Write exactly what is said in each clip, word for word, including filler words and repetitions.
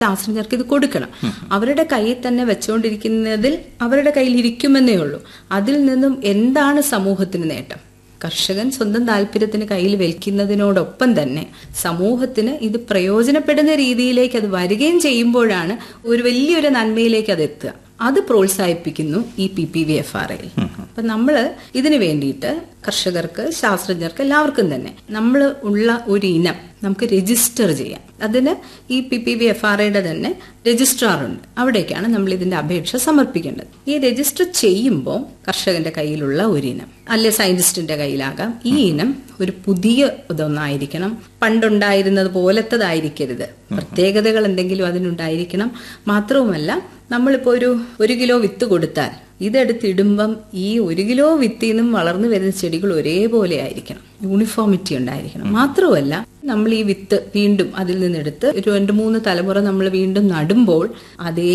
ശാസ്ത്രജ്ഞർക്ക് ഇത് കൊടുക്കണം. അവരുടെ കയ്യിൽ തന്നെ വെച്ചുകൊണ്ടിരിക്കുന്നതിൽ അവരുടെ കയ്യിൽ ഇരിക്കുമെന്നേ ഉള്ളൂ. അതിൽ നിന്നും എന്താണ് സമൂഹത്തിന് നേട്ടം? കർഷകൻ സ്വന്തം താല്പര്യത്തിന് കയ്യിൽ വെക്കുന്നതിനോടൊപ്പം തന്നെ സമൂഹത്തിന് ഇത് പ്രയോജനപ്പെടുന്ന രീതിയിലേക്ക് അത് വരികയും ചെയ്യുമ്പോഴാണ് ഒരു വലിയൊരു നന്മയിലേക്ക് അത് എത്തുക. അത് പ്രോത്സാഹിപ്പിക്കുന്നു ഈ P P V F R I. അപ്പൊ നമ്മള് ഇതിനു വേണ്ടിയിട്ട് കർഷകർക്ക്, ശാസ്ത്രജ്ഞർക്ക് എല്ലാവർക്കും തന്നെ നമ്മൾ ഉള്ള ഒരു ഇനം നമുക്ക് രജിസ്റ്റർ ചെയ്യാം. അതിന് ഈ P P V F R ഐയുടെ തന്നെ രജിസ്ട്രാർ ഉണ്ട്. അവിടേക്കാണ് നമ്മൾ ഇതിന്റെ അപേക്ഷ സമർപ്പിക്കേണ്ടത്. ഈ രജിസ്റ്റർ ചെയ്യുമ്പോൾ കർഷകന്റെ കയ്യിലുള്ള ഒരു ഇനം, അല്ലെ സയന്റിസ്റ്റിന്റെ കയ്യിലാകാം, ഈ ഇനം ഒരു പുതിയ ഇതൊന്നായിരിക്കണം, പണ്ടുണ്ടായിരുന്നത് പോലത്തതായിരിക്കരുത്. പ്രത്യേകതകൾ എന്തെങ്കിലും അതിനുണ്ടായിരിക്കണം. മാത്രവുമല്ല, നമ്മളിപ്പോ ഒരു ഒരു കിലോ വിത്ത് കൊടുത്താൽ ഇതെടുത്തിടുമ്പം ഈ ഒരു കിലോ വിത്തിൽ നിന്നും വളർന്നു വരുന്ന ചെടികൾ ഒരേപോലെ ആയിരിക്കണം, യൂണിഫോമിറ്റി ഉണ്ടായിരിക്കണം. മാത്രമല്ല, നമ്മൾ ഈ വിത്ത് വീണ്ടും അതിൽ നിന്നെടുത്ത് ഒരു രണ്ട് മൂന്ന് തലമുറ നമ്മൾ വീണ്ടും നടുമ്പോൾ അതേ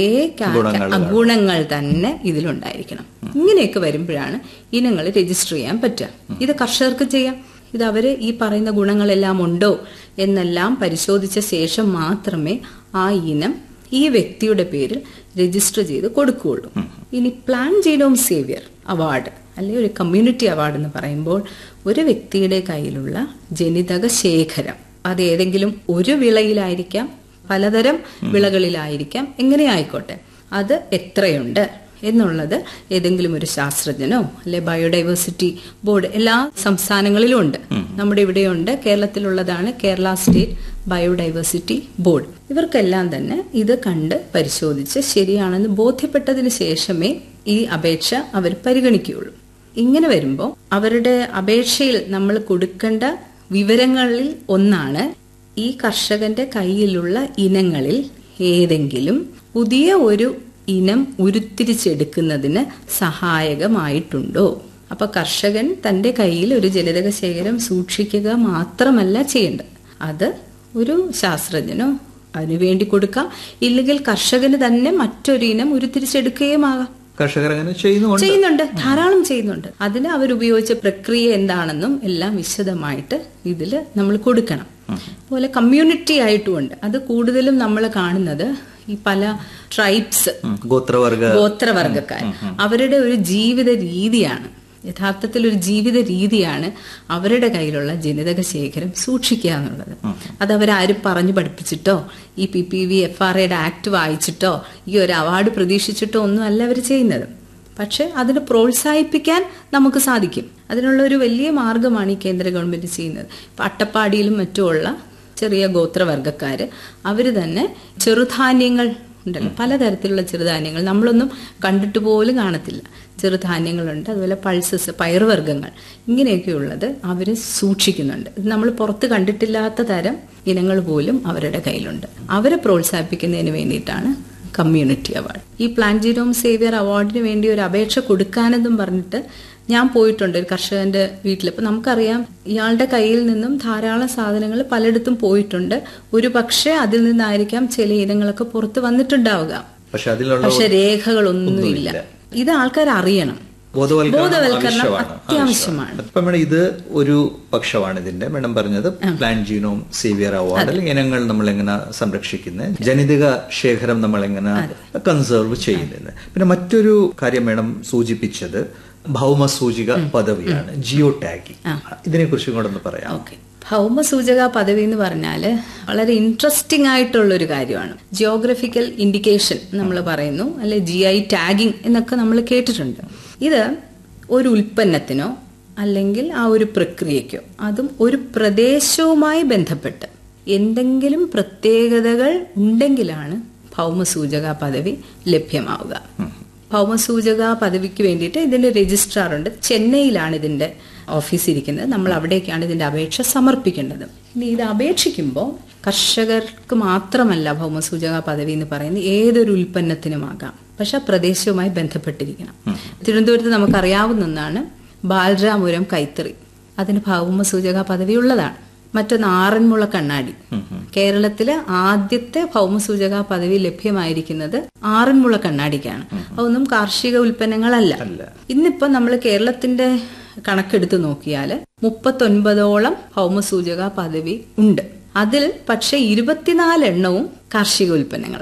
ഗുണങ്ങൾ തന്നെ ഇതിലുണ്ടായിരിക്കണം. ഇങ്ങനെയൊക്കെ വരുമ്പോഴാണ് ഇനങ്ങൾ രജിസ്റ്റർ ചെയ്യാൻ പറ്റുക. ഇത് കർഷകർക്ക് ചെയ്യാം. ഇത് അവര് ഈ പറയുന്ന ഗുണങ്ങളെല്ലാം ഉണ്ടോ എന്നെല്ലാം പരിശോധിച്ച ശേഷം മാത്രമേ ആ ഇനം ഈ വ്യക്തിയുടെ പേരിൽ രജിസ്റ്റർ ചെയ്ത് കൊടുക്കുകയുള്ളൂ. ഇനി പ്ലാൻ ജീനോം സേവിയർ അവാർഡ് അല്ലെങ്കിൽ ഒരു കമ്മ്യൂണിറ്റി അവാർഡ് എന്ന് പറയുമ്പോൾ ഒരു വ്യക്തിയുടെ കയ്യിലുള്ള ജനിതക ശേഖരം, അത് ഏതെങ്കിലും ഒരു വിളയിലായിരിക്കാം, പലതരം വിളകളിലായിരിക്കാം, എങ്ങനെ ആയിക്കോട്ടെ, അത് എത്രയുണ്ട് എന്നുള്ളത് ഏതെങ്കിലും ഒരു ശാസ്ത്രജ്ഞനോ അല്ലെ ബയോഡൈവേഴ്സിറ്റി ബോർഡ് എല്ലാ സംസ്ഥാനങ്ങളിലും ഉണ്ട്. നമ്മുടെ ഇവിടെയുണ്ട്, കേരളത്തിലുള്ളതാണ് കേരള സ്റ്റേറ്റ് ബയോഡൈവേഴ്സിറ്റി ബോർഡ്. ഇവർക്കെല്ലാം തന്നെ ഇത് കണ്ട് പരിശോധിച്ച് ശരിയാണെന്ന് ബോധ്യപ്പെട്ടതിന് ശേഷമേ ഈ അപേക്ഷ അവർ പരിഗണിക്കുകയുള്ളൂ. ഇങ്ങനെ വരുമ്പോൾ അവരുടെ അപേക്ഷയിൽ നമ്മൾ കൊടുക്കേണ്ട വിവരങ്ങളിൽ ഒന്നാണ് ഈ കർഷകന്റെ കയ്യിലുള്ള ഇനങ്ങളിൽ ഏതെങ്കിലും പുതിയ ഒരു ഇനം ഉരുത്തിരിച്ചെടുക്കുന്നതിന് സഹായകമായിട്ടുണ്ടോ. അപ്പൊ കർഷകൻ തന്റെ കയ്യിൽ ഒരു ജനിതക ശേഖരം സൂക്ഷിക്കുക മാത്രമല്ല ചെയ്യേണ്ടത്, അത് ഒരു ശാസ്ത്രജ്ഞനോ അതിനുവേണ്ടി കൊടുക്കാം, ഇല്ലെങ്കിൽ കർഷകന് തന്നെ മറ്റൊരു ഇനം ഉരുത്തിരിച്ചെടുക്കുകയും ആകാം. കർഷകർ അങ്ങനെ ചെയ്യുന്നുണ്ട്, ധാരാളം ചെയ്യുന്നുണ്ട്. അതിന് അവരുപയോഗിച്ച പ്രക്രിയ എന്താണെന്നും എല്ലാം വിശദമായിട്ട് ഇതില് നമ്മൾ കൊടുക്കണം. അതുപോലെ കമ്മ്യൂണിറ്റി ആയിട്ടുമുണ്ട്. അത് കൂടുതലും നമ്മൾ കാണുന്നത് ഈ പല ട്രൈബ്സ്, ഗോത്രവർഗ ഗോത്രവർഗക്കാർ അവരുടെ ഒരു ജീവിത രീതിയാണ്, യഥാർത്ഥത്തിൽ ഒരു ജീവിത രീതിയാണ് അവരുടെ കയ്യിലുള്ള ജനിതക ശേഖരം സൂക്ഷിക്കുക എന്നുള്ളത്. അത് അവരാരും പറഞ്ഞു പഠിപ്പിച്ചിട്ടോ ഈ P P V F R ഐയുടെ ആക്ട് വായിച്ചിട്ടോ ഈ ഒരു അവാർഡ് പ്രതീക്ഷിച്ചിട്ടോ ഒന്നും അല്ല അവർ ചെയ്യുന്നത്. പക്ഷെ അതിന് പ്രോത്സാഹിപ്പിക്കാൻ നമുക്ക് സാധിക്കും. അതിനുള്ള ഒരു വലിയ മാർഗമാണ് ഈ കേന്ദ്ര ഗവൺമെന്റ് ചെയ്യുന്നത്. ഇപ്പൊ അട്ടപ്പാടിയിലും മറ്റുമുള്ള ചെറിയ ഗോത്രവർഗക്കാര് അവര് തന്നെ ചെറുധാന്യങ്ങൾ ഉണ്ടല്ലോ, പലതരത്തിലുള്ള ചെറുധാന്യങ്ങൾ നമ്മളൊന്നും കണ്ടിട്ട് പോലും കാണത്തില്ല, ചെറുധാന്യങ്ങളുണ്ട്. അതുപോലെ പൾസസ്, പയറുവർഗ്ഗങ്ങൾ, ഇങ്ങനെയൊക്കെയുള്ളത് അവർ സൂക്ഷിക്കുന്നുണ്ട്. നമ്മൾ പുറത്ത് കണ്ടിട്ടില്ലാത്ത തരം ഇനങ്ങൾ പോലും അവരുടെ കയ്യിലുണ്ട്. അവരെ പ്രോത്സാഹിപ്പിക്കുന്നതിന് വേണ്ടിയിട്ടാണ് കമ്മ്യൂണിറ്റി അവാർഡ്. ഈ പ്ലാൻ ജീനോം സേവിയർ അവാർഡിന് വേണ്ടി ഒരു അപേക്ഷ കൊടുക്കാനെന്നും പറഞ്ഞിട്ട് ഞാൻ പോയിട്ടുണ്ട് ഒരു കർഷകന്റെ വീട്ടിൽ. അപ്പൊ നമുക്കറിയാം ഇയാളുടെ കയ്യിൽ നിന്നും ധാരാളം സാധനങ്ങൾ പലയിടത്തും പോയിട്ടുണ്ട്. ഒരു പക്ഷേ അതിൽ നിന്നായിരിക്കാം ചില ഇനങ്ങളൊക്കെ പുറത്ത് വന്നിട്ടുണ്ടാവുക, പക്ഷെ രേഖകളൊന്നുമില്ല. ഇത് ആൾക്കാർ അറിയണം, ബോധവൽക്കരണം അത്യാവശ്യമാണ്. അപ്പൊ മേഡം ഇത് ഒരു പക്ഷമാണ് ഇതിന്റെ. മേഡം പറഞ്ഞത് പ്ലാൻ ജീനോം സേവിയർ അവാർഡിൽ ഇനങ്ങൾ നമ്മൾ എങ്ങനെ സംരക്ഷിക്കുന്നത്, ജനിതക ശേഖരം നമ്മൾ എങ്ങനെ കൺസേർവ് ചെയ്യുന്നത്. പിന്നെ മറ്റൊരു കാര്യം മേഡം സൂചിപ്പിച്ചത് ഭൗമസൂചിക പദവിയാണ്, ജിയോ ടാഗിംഗ്. ഇതിനെ കുറിച്ചും കൂടെ ഒന്ന് പറയാം. ഓക്കെ, ഭൗമസൂചക പദവി എന്ന് പറഞ്ഞാല് വളരെ ഇൻട്രസ്റ്റിംഗ് ആയിട്ടുള്ള ഒരു കാര്യമാണ്. ജിയോഗ്രഫിക്കൽ ഇൻഡിക്കേഷൻ നമ്മൾ പറയുന്നു, അല്ലെ ജി ഐ ടാഗിംഗ് എന്നൊക്കെ നമ്മൾ കേട്ടിട്ടുണ്ട്. ഇത് ഒരു ഉൽപ്പന്നത്തിനോ അല്ലെങ്കിൽ ആ ഒരു പ്രക്രിയക്കോ, അതും ഒരു പ്രദേശവുമായി ബന്ധപ്പെട്ട് എന്തെങ്കിലും പ്രത്യേകതകൾ ഉണ്ടെങ്കിലാണ് ഭൗമസൂചക പദവി ലഭ്യമാവുക. ഭൗമസൂചക പദവിക്ക് വേണ്ടിയിട്ട് ഇതിന്റെ രജിസ്ട്രാർ ഉണ്ട്, ചെന്നൈയിലാണ് ഇതിന്റെ ഓഫീസ് ഇരിക്കുന്നത്. നമ്മൾ അവിടേക്കാണ് ഇതിന്റെ അപേക്ഷ സമർപ്പിക്കേണ്ടത്. ഇനി ഇത് അപേക്ഷിക്കുമ്പോൾ കർഷകർക്ക് മാത്രമല്ല ഭൗമസൂചക പദവി എന്ന് പറയുന്നത്, ഏതൊരു ഉൽപ്പന്നത്തിനുമാകാം, പക്ഷെ പ്രദേശവുമായി ബന്ധപ്പെട്ടിരിക്കണം. തിരുവനന്തപുരത്ത് നമുക്കറിയാവുന്ന ഒന്നാണ് ബാലരാമപുരം കൈത്തറി, അതിന് ഭൗമസൂചക പദവി ഉള്ളതാണ്. മറ്റൊന്ന് ആറന്മുള കണ്ണാടി, കേരളത്തിലെ ആദ്യത്തെ ഭൗമസൂചക പദവി ലഭ്യമായിരിക്കുന്നത് ആറന്മുള കണ്ണാടിക്കാണ്. അതൊന്നും കാർഷിക ഉൽപ്പന്നങ്ങളല്ല. ഇന്നിപ്പോ നമ്മൾ കേരളത്തിന്റെ കണക്കെടുത്ത് നോക്കിയാൽ മുപ്പത്തൊൻപതോളം ഭൗമസൂചക പദവി ഉണ്ട്. അതിൽ പക്ഷെ ഇരുപത്തിനാല് എണ്ണവും കാർഷിക ഉൽപ്പന്നങ്ങൾ.